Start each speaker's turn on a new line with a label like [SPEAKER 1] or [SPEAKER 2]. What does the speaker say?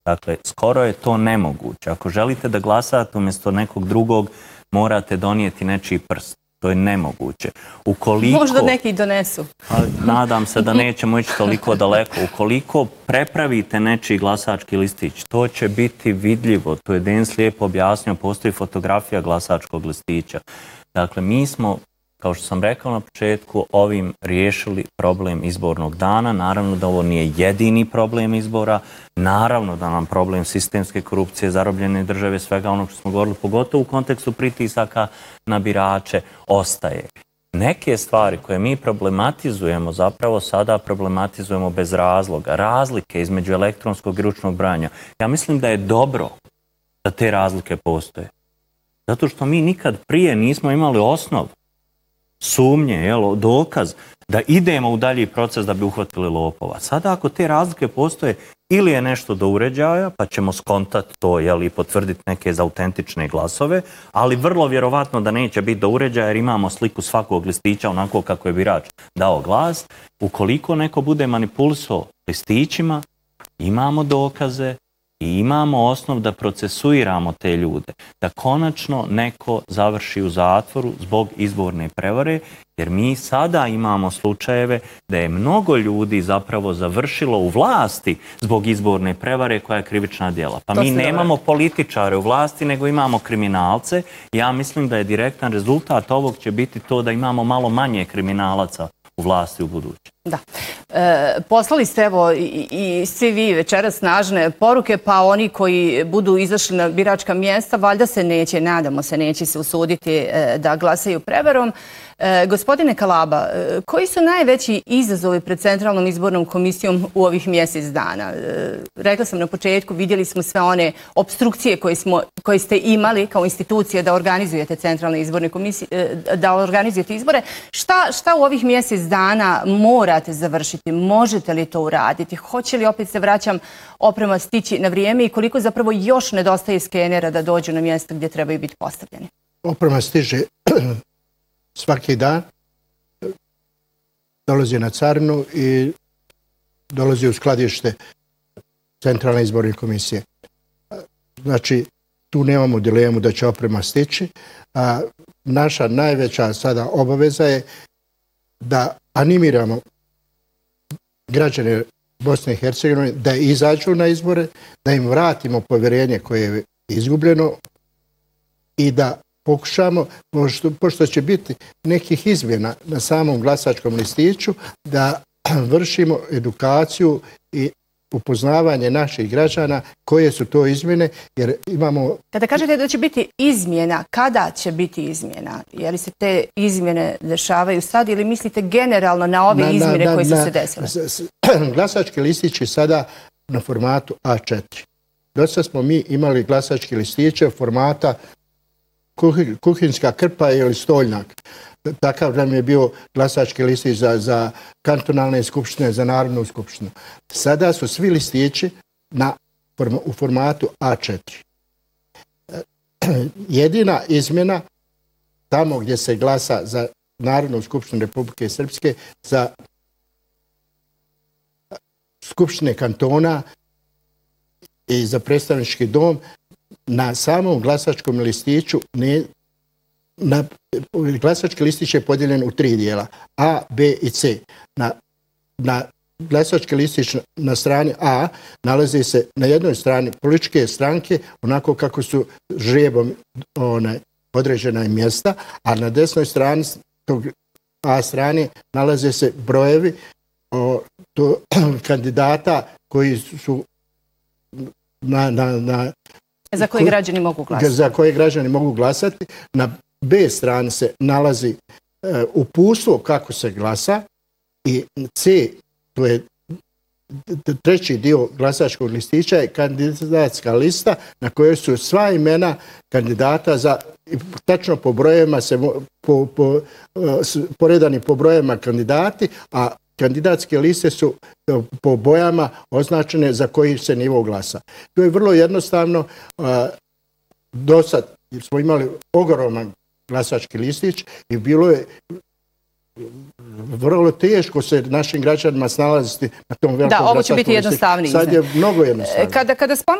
[SPEAKER 1] Dakle, skoro je to nemoguće. Ako želite da glasate umjesto nekog drugog, morate donijeti nečiji prst. To je nemoguće.
[SPEAKER 2] Možda neki donesu.
[SPEAKER 1] Nadam se da nećemo ići toliko daleko. Ukoliko prepravite nečiji glasački listić, to će biti vidljivo. To je Denis lijepo objasnio, postoji fotografija glasačkog listića. Dakle, mi smo, kao što sam rekao na početku, ovim riješili problem izbornog dana. Naravno da ovo nije jedini problem izbora. Naravno da nam problem sistemske korupcije, zarobljene države, svega onog što smo govorili, pogotovo u kontekstu pritisaka na birače, ostaje. Neke stvari koje mi problematizujemo, zapravo sada problematizujemo bez razloga. Razlike između elektronskog i ručnog brojanja. Ja mislim da je dobro da te razlike postoje. Zato što mi nikad prije nismo imali osnov, sumnje, dokaz da idemo u dalji proces da bi uhvatili lopova. Sada ako te razlike postoje, ili je nešto do uređaja, pa ćemo skontati to i potvrditi neke za autentične glasove, ali vrlo vjerovatno da neće biti do uređaja jer imamo sliku svakog listića onako kako je birač dao glas. Ukoliko neko bude manipulisao listićima, imamo dokaze i imamo osnov da procesuiramo te ljude, da konačno neko završi u zatvoru zbog izborne prevare, jer mi sada imamo slučajeve da je mnogo ljudi zapravo završilo u vlasti zbog izborne prevare koja je krivična djela. Pa mi nemamo političare u vlasti, nego imamo kriminalce. Ja mislim da je direktan rezultat ovog će biti to da imamo malo manje kriminalaca u vlasti u buduće.
[SPEAKER 2] Da. Poslali ste evo i svi vi večeras snažne poruke, pa oni koji budu izašli na biračka mjesta, valjda se neće, nadamo se, neće se usuditi da glasaju prevarom. Gospodine Kalaba, koji su najveći izazovi pred Centralnom izbornom komisijom u ovih mjesec dana? Rekla sam na početku, vidjeli smo sve one obstrukcije koje ste imali kao institucija da organizujete Centralne izborne komisije, da organizujete izbore. Šta u ovih mjesec dana morate završiti? Možete li to uraditi? Hoće li, opet se vraćam, oprema stići na vrijeme i koliko zapravo još nedostaje skenera da dođu na mjesta gdje trebaju biti postavljeni?
[SPEAKER 3] Oprema stiže svaki dan, dolazi na carinu i dolazi u skladište Centralne izborne komisije. Znači, tu nemamo dilemu da će oprema stići. Naša najveća sada obaveza je da animiramo građane Bosne i Hercegovine da izađu na izbore, da im vratimo povjerenje koje je izgubljeno i da pokušamo, pošto će biti nekih izmjena na samom glasačkom listiću, da vršimo edukaciju i upoznavanje naših građana koje su to izmjene, jer imamo...
[SPEAKER 2] Kada kažete da će biti izmjena, kada će biti izmjena? Je li se te izmjene dešavaju sad ili mislite generalno na ove izmjene koje su se desile?
[SPEAKER 3] Glasački listić je sada na formatu A4. Dosta smo mi imali glasački listiće formata kuhinjska krpa ili stoljnak. Takav nam je bio glasački listić za kantonalne skupštine, za Narodnu skupštinu. Sada su svi listići u formatu A4. Jedina izmjena tamo gdje se glasa za Narodnu skupštinu Republike Srpske, za skupštine kantona i za predstavnički dom, na samom glasačkom listiću glasački listić je podijeljen u 3 dijela, A, B i C. Na glasački listić na strani A nalazi se na jednoj strani političke stranke, onako kako su žrebom određena mjesta, a na desnoj strani tog A strane nalaze se brojevi kandidata koji su
[SPEAKER 2] za koje građani mogu glasati.
[SPEAKER 3] Za koje građani mogu glasati. Na B strani se nalazi uputstvo kako se glasa i C, to je treći dio glasačkog listića, je kandidatska lista na kojoj su sva imena kandidata tačno po brojevima, poredani po brojevima kandidati, a kandidatske liste su po bojama označene za koji se nivo glasa. To je vrlo jednostavno. Do sad smo imali ogroman glasački listić i bilo je vrlo teško se našim građanima snalaziti na tom velikom glasačkom listiću.
[SPEAKER 2] Da, ovo će biti jednostavnije.
[SPEAKER 3] Sad je mnogo jednostavnije.
[SPEAKER 2] Kada